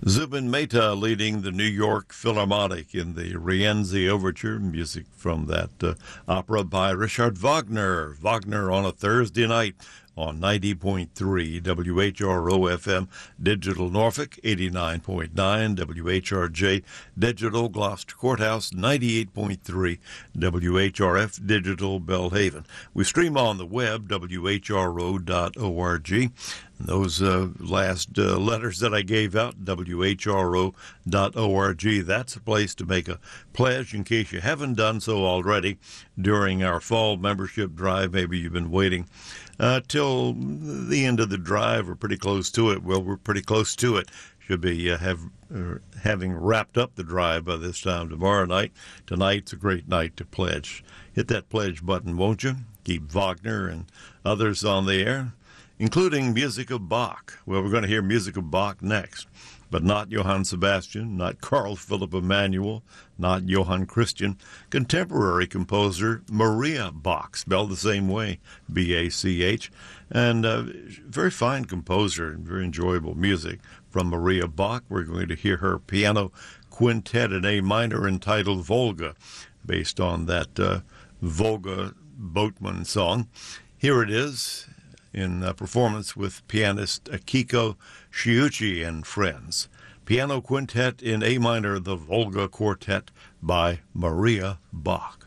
Zubin Mehta leading the New York Philharmonic in the Rienzi Overture, music from that opera by Richard Wagner. Wagner on a Thursday night on 90.3 WHRO-FM Digital Norfolk, 89.9 WHRJ Digital Gloucester Courthouse, 98.3 WHRF Digital Belhaven. We stream on the web, whro.org. Those last letters that I gave out, whro.org, that's a place to make a pledge in case you haven't done so already during our fall membership drive. Maybe you've been waiting till the end of the drive or pretty close to it. Well, we're pretty close to it. Should be having wrapped up the drive by this time tomorrow night. Tonight's a great night to pledge. Hit that pledge button, won't you? Keep Wagner and others on the air, including music of Bach. Well, we're going to hear music of Bach next, but not Johann Sebastian, not Carl Philipp Emanuel, not Johann Christian. Contemporary composer Maria Bach, spelled the same way, B-A-C-H, and very fine composer and very enjoyable music from Maria Bach. We're going to hear her piano quintet in A minor entitled Volga, based on that Volga Boatman song. Here it is, in performance with pianist Akiko Shiuchi and friends. Piano Quintet in A minor, the Volga Quartet by Maria Bach.